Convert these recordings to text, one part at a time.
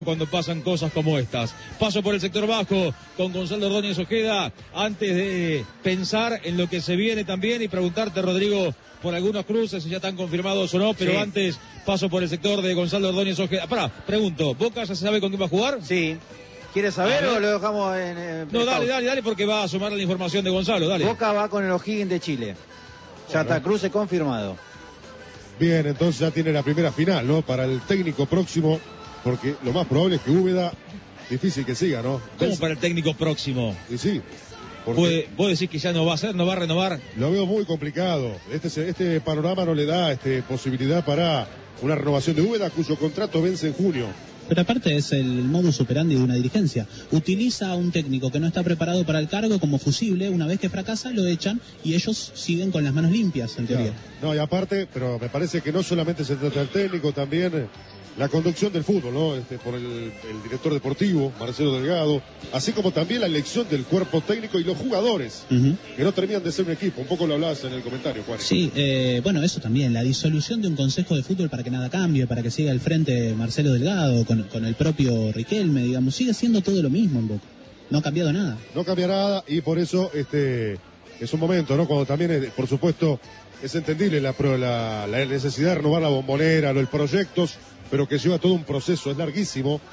cuando pasan cosas como estas. Paso por el sector bajo con Gonzalo Ordóñez Ojeda antes de pensar en lo que se viene también y preguntarte, Rodrigo, por algunos cruces, si ya están confirmados o no, pero sí. Antes paso por el sector de Gonzalo Ordóñez Ojeda. Pregunto, ¿Boca ya se sabe con quién va a jugar? Sí. ¿Quieres saber o lo dejamos en no, dale, porque va a sumar la información de Gonzalo, dale. Boca va con el O'Higgins de Chile. Ya está, cruce confirmado. Bien, entonces ya tiene la primera final, ¿no? Para el técnico próximo, porque lo más probable es que Úbeda, difícil que siga, ¿no? ¿Cómo para el técnico próximo? Y sí. ¿Vos decís que ya no va a ser, no va a renovar? Lo veo muy complicado. Este panorama no le da posibilidad para una renovación de Úbeda, cuyo contrato vence en junio. Pero aparte es el modus operandi de una dirigencia. Utiliza a un técnico que no está preparado para el cargo como fusible, una vez que fracasa lo echan y ellos siguen con las manos limpias, en teoría. No, y aparte, pero me parece que no solamente se trata del técnico, también la conducción del fútbol, ¿no? Por el director deportivo, Marcelo Delgado, así como también la elección del cuerpo técnico y los jugadores, que no terminan de ser un equipo. Un poco lo hablabas en el comentario, Juan. Sí, bueno, eso también, la disolución de un consejo de fútbol para que nada cambie, para que siga al frente Marcelo Delgado, con el propio Riquelme, digamos, sigue siendo todo lo mismo en Boca. No ha cambiado nada. No cambia nada y por eso es un momento, ¿no? Cuando también, por supuesto, es entendible la necesidad de renovar la Bombonera, los proyectos, pero que lleva todo un proceso, es larguísimo,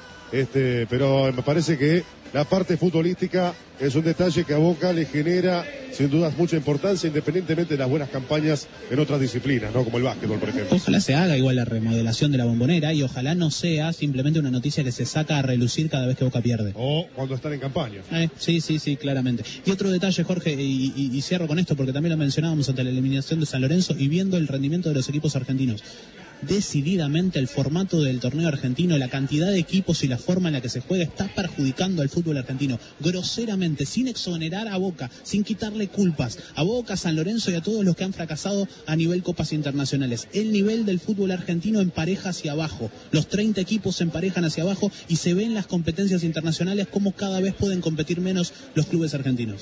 pero me parece que la parte futbolística es un detalle que a Boca le genera, sin dudas, mucha importancia, independientemente de las buenas campañas en otras disciplinas, ¿no? Como el básquetbol, por ejemplo. Ojalá se haga igual la remodelación de la Bombonera y ojalá no sea simplemente una noticia que se saca a relucir cada vez que Boca pierde. O cuando están en campaña. Sí, claramente. Y otro detalle, Jorge, y cierro con esto porque también lo mencionábamos ante la eliminación de San Lorenzo y viendo el rendimiento de los equipos argentinos. Decididamente el formato del torneo argentino, la cantidad de equipos y la forma en la que se juega está perjudicando al fútbol argentino groseramente, sin exonerar a Boca, sin quitarle culpas a Boca, San Lorenzo y a todos los que han fracasado a nivel copas internacionales. El nivel del fútbol argentino empareja hacia abajo, los 30 equipos se emparejan hacia abajo y se ven las competencias internacionales como cada vez pueden competir menos los clubes argentinos.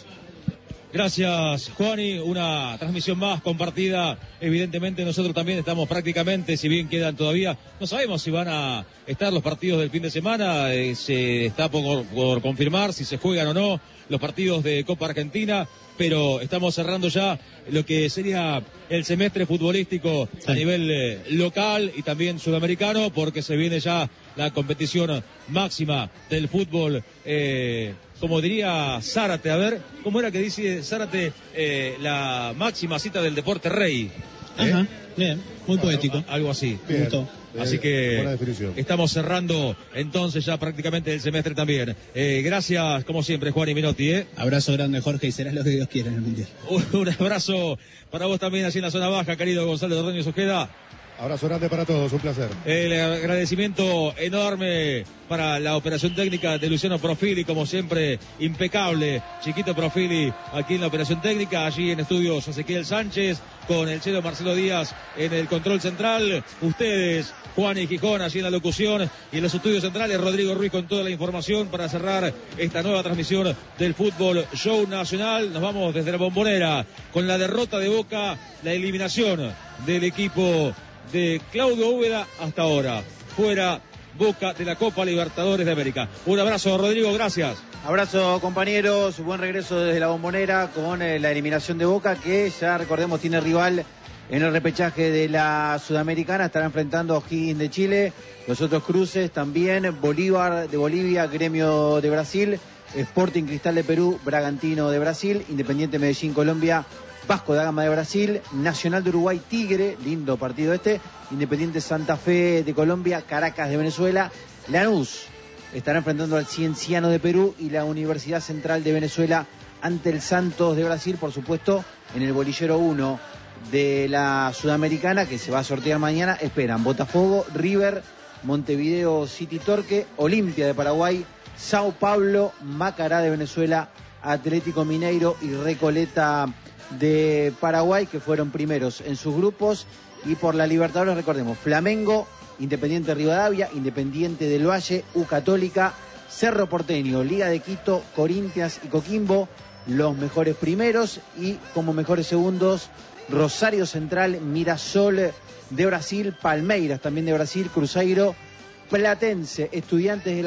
Gracias, Juani. Una transmisión más compartida. Evidentemente nosotros también estamos prácticamente, si bien quedan todavía, no sabemos si van a estar los partidos del fin de semana, se está por confirmar si se juegan o no los partidos de Copa Argentina, pero estamos cerrando ya lo que sería el semestre futbolístico a nivel local y también sudamericano, porque se viene ya la competición máxima del fútbol. Como diría Zárate, a ver, ¿cómo era que dice Zárate? La máxima cita del deporte rey. Ajá, bien, muy poético. Algo así. Me gustó. Así que estamos cerrando entonces ya prácticamente el semestre también. Gracias, como siempre, Juan y Minotti. Abrazo grande, Jorge, y será lo que Dios quiera en el Mundial. Un abrazo para vos también allí en la zona baja, querido Gonzalo Ordóñez Ojeda. Abrazo grande para todos, un placer. El agradecimiento enorme para la operación técnica de Luciano Profili, como siempre, impecable. Chiquito Profili aquí en la operación técnica, allí en estudios Ezequiel Sánchez, con el chelo Marcelo Díaz en el control central. Ustedes, Juan y Gijón, allí en la locución, y en los estudios centrales, Rodrigo Ruiz con toda la información para cerrar esta nueva transmisión del Fútbol Show Nacional. Nos vamos desde la Bombonera con la derrota de Boca, la eliminación del equipo de Claudio Úbeda hasta ahora. Fuera Boca de la Copa Libertadores de América. Un abrazo, Rodrigo, gracias. Abrazo, compañeros, buen regreso desde la Bombonera con la eliminación de Boca, que ya recordemos tiene rival en el repechaje de la Sudamericana. Estará enfrentando a O'Higgins de Chile. Los otros cruces también: Bolívar de Bolivia, Gremio de Brasil, Sporting Cristal de Perú, Bragantino de Brasil, Independiente Medellín Colombia, Vasco da Gama de Brasil, Nacional de Uruguay Tigre, lindo partido Independiente Santa Fe de Colombia, Caracas de Venezuela, Lanús estará enfrentando al Cienciano de Perú y la Universidad Central de Venezuela ante el Santos de Brasil, por supuesto, en el bolillero 1 de la Sudamericana, que se va a sortear mañana. Esperan Botafogo, River, Montevideo City Torque, Olimpia de Paraguay, Sao Paulo, Macará de Venezuela, Atlético Mineiro y Recoleta de Paraguay, que fueron primeros en sus grupos. Y por la Libertadores, recordemos, Flamengo, Independiente Rivadavia, Independiente del Valle, U Católica, Cerro Porteño, Liga de Quito, Corinthians y Coquimbo, los mejores primeros, y como mejores segundos, Rosario Central, Mirassol de Brasil, Palmeiras también de Brasil, Cruzeiro Platense, Estudiantes de